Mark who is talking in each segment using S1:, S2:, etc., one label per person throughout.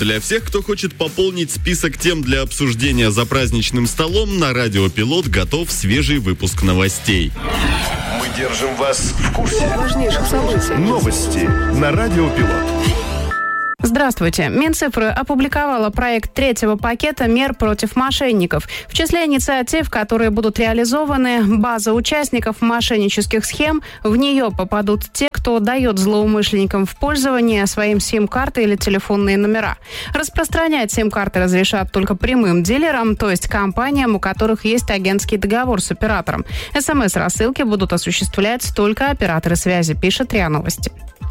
S1: Для всех, кто хочет пополнить список тем для обсуждения за праздничным столом, на Радио Пилот готов свежий выпуск новостей.
S2: Мы держим вас в курсе
S3: важнейших событий.
S2: Новости на Радио Пилот.
S3: Здравствуйте. Минцифры опубликовала проект третьего пакета мер против мошенников. В числе инициатив, которые будут реализованы, база участников мошеннических схем. В нее попадут те, кто дает злоумышленникам в пользование своим сим-карты или телефонные номера. Распространять сим-карты разрешат только прямым дилерам, то есть компаниям, у которых есть агентский договор с оператором. СМС-рассылки будут осуществлять только операторы связи, пишет РИА Новости.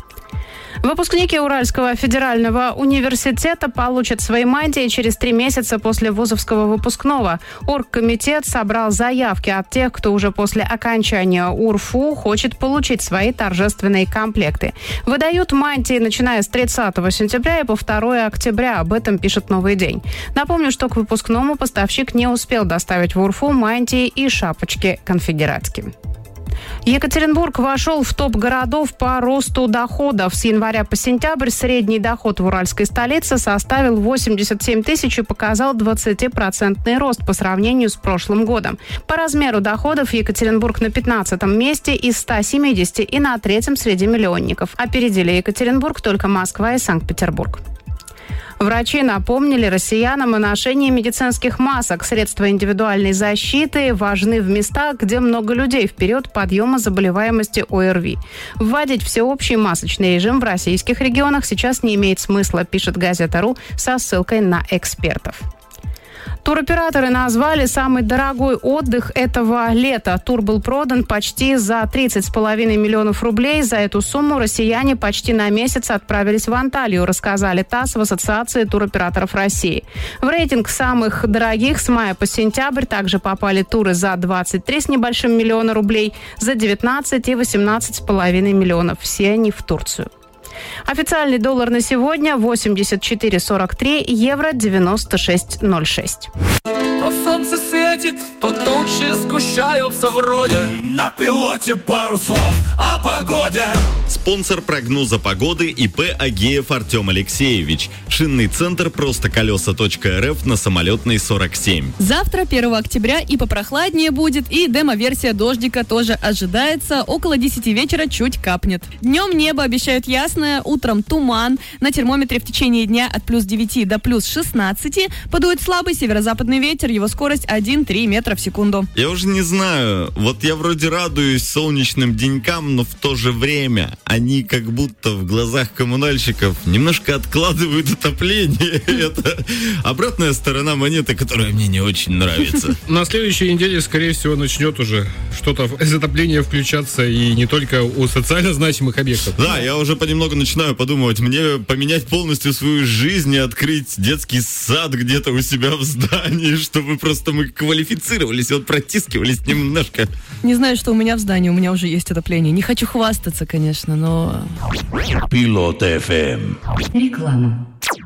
S3: Выпускники Уральского федерального университета получат свои мантии через 3 месяца после вузовского выпускного. Оргкомитет собрал заявки от тех, кто уже после окончания УрФУ хочет получить свои торжественные комплекты. Выдают мантии, начиная с 30 сентября и по 2 октября. Об этом пишет «Новый день». Напомню, что к выпускному поставщик не успел доставить в УрФУ мантии и шапочки конфедератские. Екатеринбург вошел в топ городов по росту доходов. С января по сентябрь средний доход в уральской столице составил 87 тысяч и показал 20% рост по сравнению с прошлым годом. По размеру доходов Екатеринбург на 15-м месте из 170 и на 3-м среди миллионников. Опередили Екатеринбург только Москва и Санкт-Петербург. Врачи напомнили россиянам о ношении медицинских масок. Средства индивидуальной защиты важны в местах, где много людей, в период подъема заболеваемости ОРВИ. Вводить всеобщий масочный режим в российских регионах сейчас не имеет смысла, пишет газета.ру со ссылкой на экспертов. Туроператоры назвали самый дорогой отдых этого лета. Тур был продан почти за 30,5 миллионов рублей. За эту сумму россияне почти на месяц отправились в Анталию, рассказали ТАСС в Ассоциации туроператоров России. В рейтинг самых дорогих с мая по сентябрь также попали туры за 23 с небольшим миллиона рублей, за 19 и 18,5 миллионов. Все они в Турцию. Официальный доллар на сегодня 84,43, евро 96,06.
S4: То солнце светит, то тучи сгущаются вроде. На пилоте пару слов о погоде.
S1: Спонсор прогноза погоды ИП Агеев Артем Алексеевич. Шинный центр простоколеса.рф на Самолетной 47.
S5: Завтра, 1 октября, и попрохладнее будет, и демо-версия дождика тоже ожидается. Около 10 вечера чуть капнет. Днем небо обещают ясное, утром туман. На термометре в течение дня от плюс 9 до плюс 16. Подует слабый северо-западный ветер, его скорость 1,3 метра в секунду.
S1: Я уже не знаю, вот я вроде радуюсь солнечным денькам, но в то же время они как будто в глазах коммунальщиков немножко откладывают отопление. Это обратная сторона монеты, которая мне не очень нравится.
S6: На следующей неделе, скорее всего, начнет уже что-то из отопления включаться, и не только у социально значимых объектов.
S1: Да, я уже понемногу начинаю подумывать, мне поменять полностью свою жизнь и открыть детский сад где-то у себя в здании, чтобы просто мы квалифицировались, вот протискивались немножко.
S5: Не знаю, что у меня в здании, у меня уже есть отопление. Не хочу хвастаться, конечно, но...
S2: Пилот FM.
S7: Реклама.